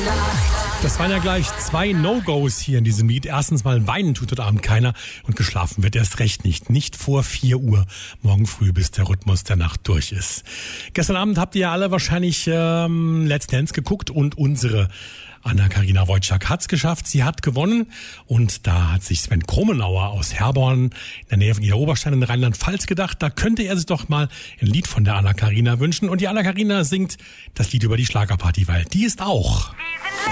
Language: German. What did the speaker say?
Das waren ja gleich 2 No-Gos hier in diesem Lied. Erstens mal, weinen tut heute Abend keiner und geschlafen wird erst recht nicht. Nicht vor 4 Uhr morgen früh, bis der Rhythmus der Nacht durch ist. Gestern Abend habt ihr ja alle wahrscheinlich Let's Dance geguckt und unsere Anna-Karina Wojcik hat's geschafft. Sie hat gewonnen und da hat sich Sven Kromenauer aus Herborn in der Nähe von Idar-Oberstein in Rheinland-Pfalz gedacht, da könnte er sich doch mal ein Lied von der Anna-Karina wünschen. Und die Anna-Karina singt das Lied über die Schlagerparty, weil die ist auch...